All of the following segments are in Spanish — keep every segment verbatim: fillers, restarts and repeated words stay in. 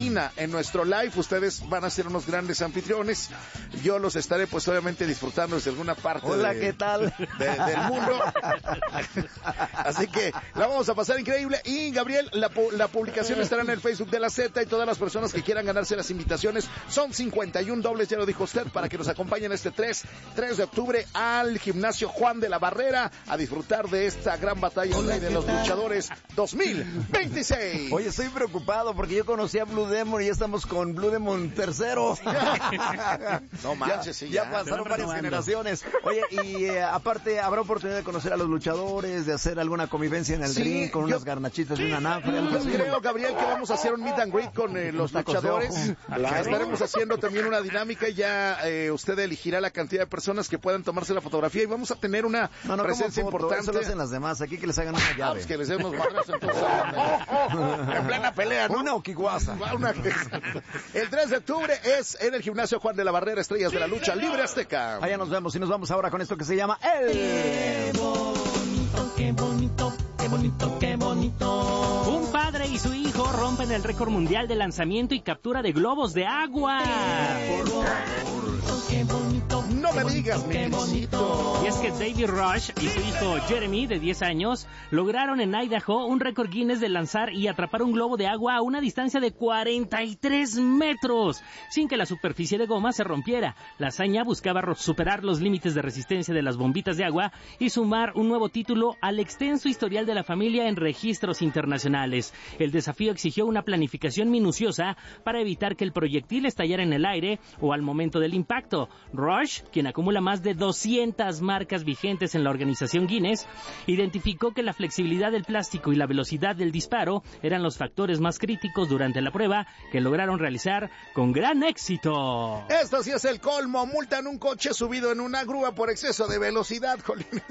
cabina, en nuestro live. Ustedes van a ser unos grandes anfitriones. Yo los estaré, pues, obviamente disfrutando desde alguna parte Hola, de, ¿qué tal? de, del mundo. Así que la vamos a pasar increíble. Y, Gabriel, la, la publicación estará en el Facebook de la Z, y todas las personas que quieran ganarse las invitaciones son cincuenta y uno dobles, ya lo dijo usted, para que nos acompañen este tres de octubre al Gimnasio Juan de la Barrera a disfrutar de esta gran batalla online de los luchadores dos mil veintiséis. Oye, estoy preocupado porque yo conocí a Blue Demon y ya estamos con Blue Demon tercero. No manches, ya, sí, ya ya pasaron varias renovando. generaciones. Oye, y eh, aparte, ¿habrá oportunidad de conocer a los luchadores, de hacer alguna convivencia en el Sí, ring con yo- unas garnachitas y una nafre? Algo Pues así? creo, Gabriel, que vamos a hacer un meet and greet con eh, los Tacos de luchadores. ojo. Claro. Estaremos haciendo también una dinámica y ya eh, usted elegirá la cantidad de personas que puedan tomarse la fotografía y vamos a tener una No, no, presencia como foto, importante. eso lo hacen las demás. Aquí que les hagan una Ah, llave. pues que les demos madrazos entonces. En plena pelea, ¿no? Una oquiguasa. Una- El tres de octubre es en el Gimnasio Juan de la Barrera, Estrellas de la Lucha Libre Azteca. Allá nos vemos y nos vamos ahora con esto que se llama El... Qué bonito, qué bonito, qué bonito, qué bonito. Un padre y su hijo rompen el récord mundial de lanzamiento y captura de globos de agua. Qué bonito, No me digas, mi Crisito. Y es que David Rush y su hijo Jeremy, de diez años, lograron en Idaho un récord Guinness de lanzar y atrapar un globo de agua a una distancia de cuarenta y tres metros, sin que la superficie de goma se rompiera. La hazaña buscaba ro- superar los límites de resistencia de las bombitas de agua y sumar un nuevo título al extenso historial de la familia en registros internacionales. El desafío exigió una planificación minuciosa para evitar que el proyectil estallara en el aire o al momento del impacto. Rush, quien acumula más de doscientas marcas vigentes en la organización Guinness, identificó que la flexibilidad del plástico y la velocidad del disparo eran los factores más críticos durante la prueba, que lograron realizar con gran éxito. Esto sí es el colmo. Multan un coche subido en una grúa por exceso de velocidad, Jolines.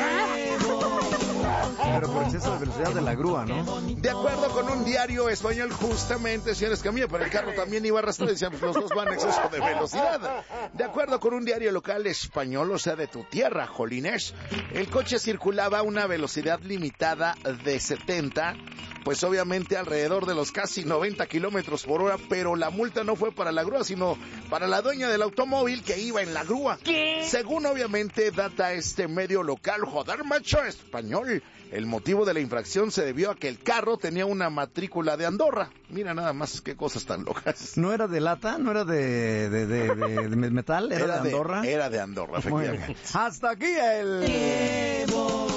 Pero por exceso de velocidad de la grúa, ¿no? De acuerdo con un diario español, justamente, señores Camilla, pero el carro también iba arrastrado, decían, pues los dos van a exceso de velocidad. De acuerdo con un diario local español, o sea, de tu tierra, Jolines, el coche circulaba a una velocidad limitada de setenta, pues obviamente alrededor de los casi noventa kilómetros por hora, pero la multa no fue para la grúa, sino para la dueña del automóvil que iba en la grúa. ¿Qué? Según obviamente data este medio local, joder macho español, el motivo de la infracción se debió a que el carro tenía una matrícula de Andorra. Mira nada más qué cosas tan locas. ¿No era de lata? ¿No era de, de, de, de, de metal? ¿Era, de Andorra? Era de Andorra, Muy efectivamente. bien. Hasta aquí el...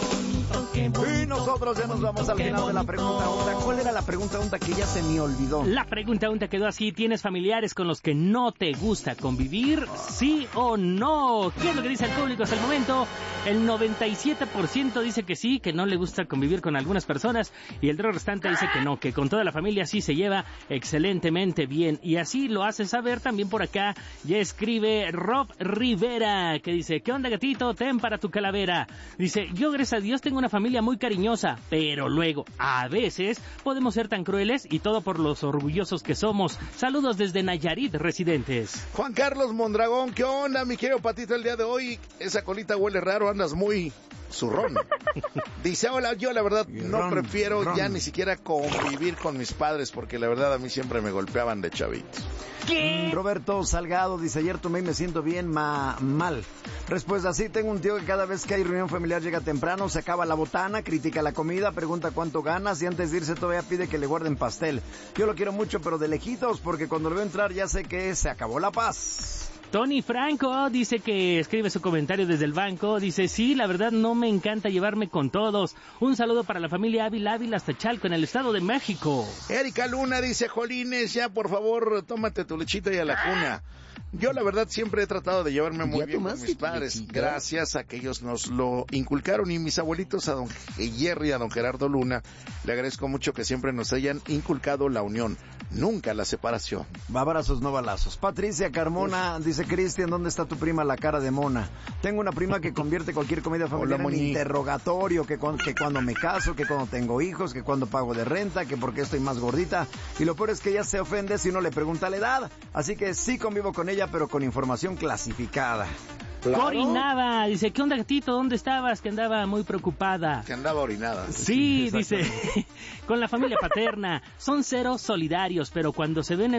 Y nosotros ya nos vamos al final de la pregunta unta. ¿Cuál era la pregunta unta que ya se me olvidó? La pregunta unta quedó así: ¿tienes familiares con los que no te gusta convivir? ¿Sí o no? ¿Qué es lo que dice el público hasta el momento? El noventa y siete por ciento dice que sí, que no le gusta convivir con algunas personas, y el restante dice que no, que con toda la familia sí se lleva excelentemente bien. Y así lo hace saber también por acá. Ya escribe Rob Rivera, que dice: ¿qué onda, gatito? Ten para tu calavera. Dice: yo gracias a Dios tengo una familia muy cariñosa, pero luego a veces podemos ser tan crueles, y todo por los orgullosos que somos. Saludos desde Nayarit, residentes. Juan Carlos Mondragón, ¿qué onda, mi querido Patito, el día de hoy? Esa colita huele raro, andas muy zurrón. Dice: hola, yo la verdad no Ron, prefiero ron. ya ni siquiera convivir con mis padres, porque la verdad a mí siempre me golpeaban de chavito. ¿Qué? Roberto Salgado dice: ayer tomé y me siento bien ma mal. Respuesta: sí, tengo un tío que cada vez que hay reunión familiar llega temprano, se acaba la botana, critica la comida, pregunta cuánto ganas y antes de irse todavía pide que le guarden pastel. Yo lo quiero mucho, pero de lejitos, porque cuando lo veo entrar ya sé que se acabó la paz. Tony Franco dice que escribe su comentario desde el banco. Dice: sí, la verdad no me encanta llevarme con todos. Un saludo para la familia Ávila Ávila hasta Chalco, en el Estado de México. Erika Luna dice: Jolines, ya por favor, tómate tu lechita y a la cuna. Yo la verdad siempre he tratado de llevarme muy ¿Ya bien con tomaste mis tu padres, lechita? gracias a que ellos nos lo inculcaron, y mis abuelitos, a don Jerry y a don Gerardo Luna, le agradezco mucho que siempre nos hayan inculcado la unión, nunca la separación. Abrazos, no balazos. Patricia Carmona Uf. dice: Cristian, ¿dónde está tu prima, la cara de mona? Tengo una prima que convierte cualquier comida familiar Hola, en interrogatorio, que, con, que cuando me caso, que cuando tengo hijos, que cuando pago de renta, que porque estoy más gordita. Y lo peor es que ella se ofende si uno le pregunta la edad. Así que sí convivo con ella, pero con información clasificada. Claro. Cori Nava dice: ¿qué onda, gatito? ¿Dónde estabas? Que andaba muy preocupada. Que andaba orinada. Sí, dice, con la familia paterna. Son cero solidarios, pero cuando se ven en